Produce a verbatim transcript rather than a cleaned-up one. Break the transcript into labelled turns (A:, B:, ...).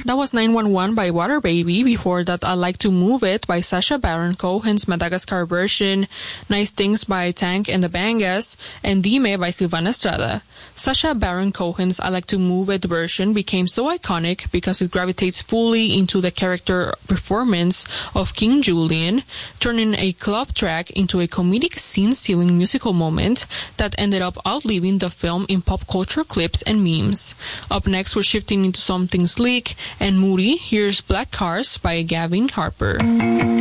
A: That was nine one one by Water Baby. Before that, I Like to Move It by Sacha Baron Cohen's Madagascar version, Nice Things by Tank and the Bangas, and Dime by Silvana Estrada. Sacha Baron Cohen's I Like to Move It version became so iconic because it gravitates fully into the character performance of King Julian, turning a club track into a comedic scene-stealing musical moment that ended up outliving the film in pop culture clips and memes. Up next, we're shifting into something sleek and moody. Here's Black Cars by Gavin Harper.